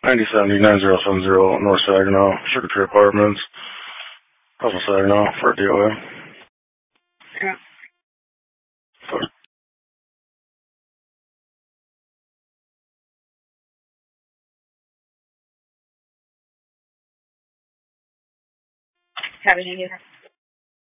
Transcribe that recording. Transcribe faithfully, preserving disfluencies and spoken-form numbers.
ninety seventy nine zero seven zero North Saginaw, Sugar Tree Apartments, Russell Saginaw for a D O A. Yeah. Happy New Year.